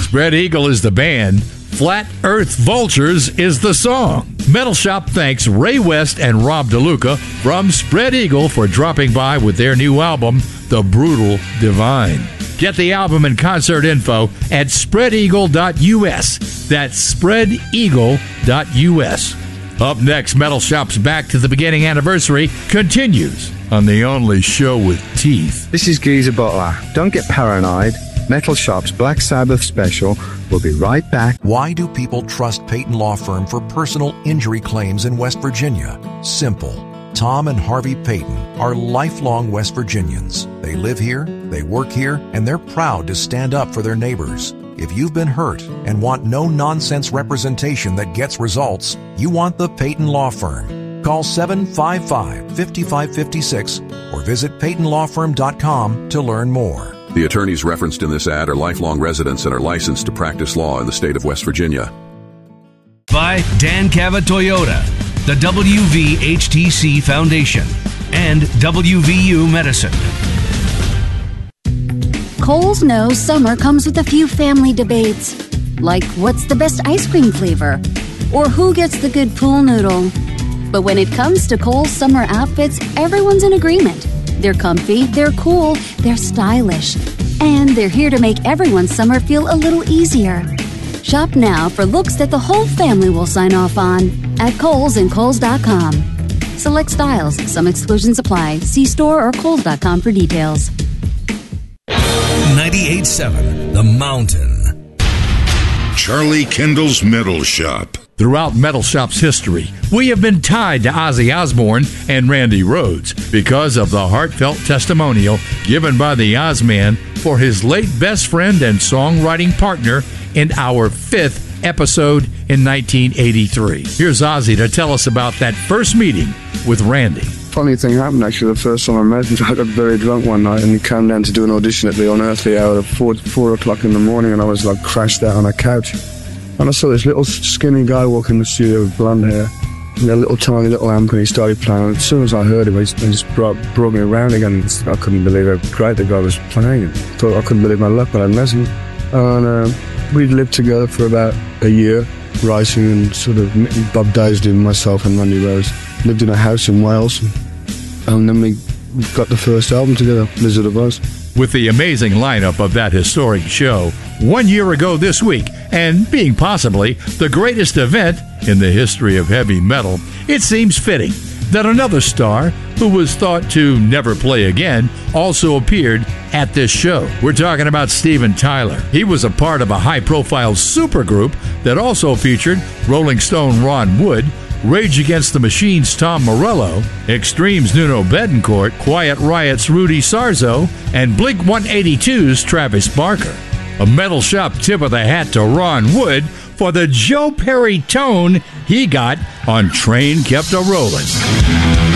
Spread Eagle is the band. Flat Earth Vultures is the song. Metal Shop thanks Ray West and Rob DeLuca from Spread Eagle for dropping by with their new album, The Brutal Divine. Get the album and concert info at spreadeagle.us. That's spreadeagle.us. Up next, Metal Shop's Back to the Beginning anniversary continues on the only show with teeth. This is Geezer Butler. Don't get paranoid. Metal Shop's Black Sabbath special will be right back. Why do people trust Peyton Law Firm for personal injury claims in West Virginia? Simple. Tom and Harvey Peyton are lifelong West Virginians. They live here, they work here, and they're proud to stand up for their neighbors. If you've been hurt and want no-nonsense representation that gets results, you want the Peyton Law Firm. Call 755-5556 or visit PeytonLawFirm.com to learn more. The attorneys referenced in this ad are lifelong residents and are licensed to practice law in the state of West Virginia. By Dan Cava Toyota, the WVHTC Foundation, and WVU Medicine. Kohl's knows summer comes with a few family debates, like what's the best ice cream flavor, or who gets the good pool noodle. But when it comes to Kohl's summer outfits, everyone's in agreement. They're comfy, they're cool, they're stylish, and they're here to make everyone's summer feel a little easier. Shop now for looks that the whole family will sign off on at Kohl's and Kohls.com. Select styles, some exclusions apply. See store or Kohls.com for details. 98.7 The Mountain. Charlie Kendall's Metal Shop. Throughout Metal Shop's history, we have been tied to Ozzy Osbourne and Randy Rhoads because of the heartfelt testimonial given by the Ozman for his late best friend and songwriting partner in our 5th episode in 1983. Here's Ozzy to tell us about that first meeting with Randy. Funny thing happened, actually. The first time I met him, I got very drunk one night and he came down to do an audition at the Unearthly Hour at 4 o'clock in the morning, and I was like crashed out on a couch. And I saw this little skinny guy walk in the studio with blonde hair and a little tiny little amp, and he started playing. And as soon as I heard him, he just brought me around again. I couldn't believe how great the guy was playing. I couldn't believe my luck when I met him. And we'd lived together for about a year, writing and sort of Bob Daisley and myself and Randy Rhoads lived in a house in Wales. And then we got the first album together, Blizzard of Oz. With the amazing lineup of that historic show 1 year ago this week, and being possibly the greatest event in the history of heavy metal, it seems fitting that another star who was thought to never play again also appeared at this show. We're talking about Steven Tyler. He was a part of a high-profile supergroup that also featured Rolling Stone Ron Wood, Rage Against the Machine's Tom Morello, Extreme's Nuno Bettencourt, Quiet Riot's Rudy Sarzo, and Blink-182's Travis Barker. A Metal Shop tip of the hat to Ron Wood for the Joe Perry tone he got on Train Kept A-Rollin'.